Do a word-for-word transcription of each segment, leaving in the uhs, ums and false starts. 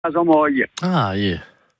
sua moglie. Ah, yeah.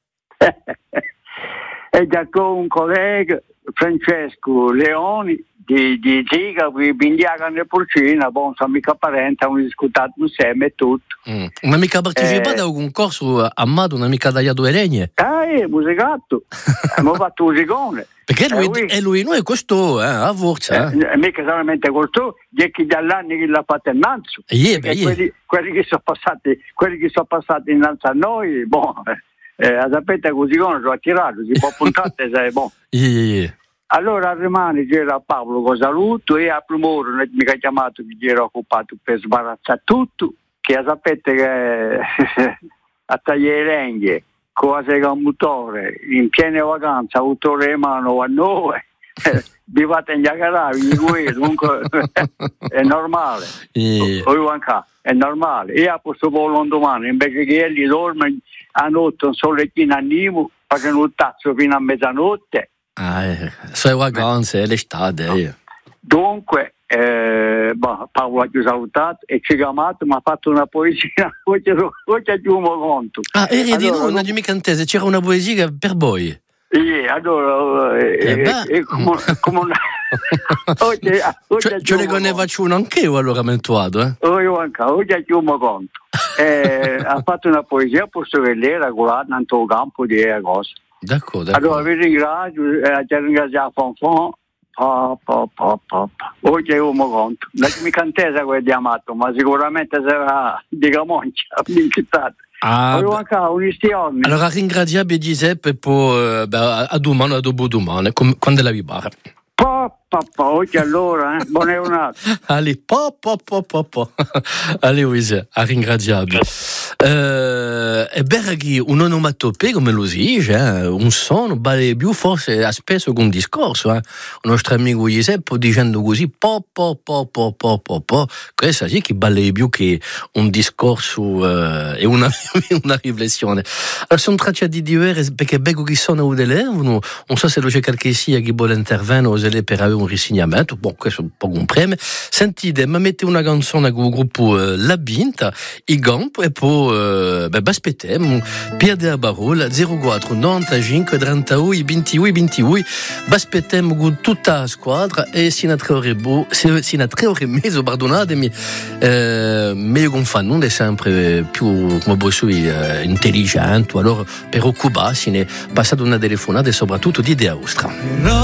E da con un collega, Francesco Leoni, di, di Ziga, qui Bindiaga nel Porcina, bon, sono mica parenti, hanno discutato insieme e tutto. Mm. Una mica partecipato Eh, a un concorso a Mato, una mica dagli due regne? Ah, eh, musicato, abbiamo fatto un musicone. Perché lui, Eh, oui. e lui non è questo, eh, a forza. Eh. Eh, mica solamente questo, è che dall'anno che l'ha fatto innanzi. Yeah, Perché yeah. quelli, quelli che sono passati, quelli che sono passati innanzi a noi, boh, eh, sapete così come sono attirato, si può puntare, sai, boh. Yeah, yeah, yeah. Allora rimane c'era Paolo con saluto e a primo non è mica chiamato che era occupato per sbarazzare tutto, che sapete che a tagliare le renghe, cose con motore, in piena vacanza, autore in mano a noi, vivate in Giacaravi, dunque è normale, Yeah. o, o anche, è normale. E a questo volo domani, invece che egli dorme a notte un solettino a Nimo, facendo un tazzo fino a mezzanotte. Ah, eh. Sono vacanze, è l'estate. Eh. Dunque, eh, boh, Paolo ha già salutato e ci ha chiamato, mi ha fatto una poesia, oggi aggiungo conto. Ah, eri di Allora, noi, non di mica intese, c'era una poesia per voi. Yeah, allora, eh, Eh eh, beh. eh, come, come una... oggi, oggi Cioè, ce ne aggiungo ne conto. faccio uno anche io allora, mentuato, eh. Oh, io anche, oggi aggiungo conto. Eh, ha fatto una poesia, posto che lei era curata in tutto campo di cose. D'accordo, Allora d'accordo. vi ringrazio, eh, ti ringrazio a Fonfon. Pa, pa, pa, pa, pa. Oggi io mi conto, non mi cantesa quel diamato, ma sicuramente sarà di Camoncia, minchittato. Ah, Volevo beh. anche un'istione. Allora ringraziabile Giuseppe per, eh, beh, a a domani, a dopo domani, com- quando la vi barra. Pa, pa, pa, oggi allora, eh, buona giornata. Allez, po, po, po, po, po. Allez, oui, c'est a ringraziabile. Eh, è vero che un onomatopea, come lo si dice, eh, un suono vale più forse a spesso che un discorso. Eh. Il nostro amico Giuseppe dicendo così, po, po, po, po, po, po, po, questo sì che vale più che un discorso eh, e una, una riflessione. Allora, sono tracce di diverse, perché vedo che sono un telefono, non so se lo c'è qualche sia che vuole intervenire per avere un risegnamento, bon, questo un po' compreme. Sentite, mi mette una canzone con il gruppo eh, La Binta, i Gamp, e poi eh, beh, aspettiamo, Pierde a Barola, zero quattro novantacinque trentadue ventidue ventidue, aspettiamo con tutta la squadra e sino a tre ore, bo, sino a tre ore e mezzo, perdonatemi, eh, meglio con fan, non è sempre più, come posso dire, intelligente, allora per occuparsi, ne è passata una telefonata e soprattutto di idea vostra.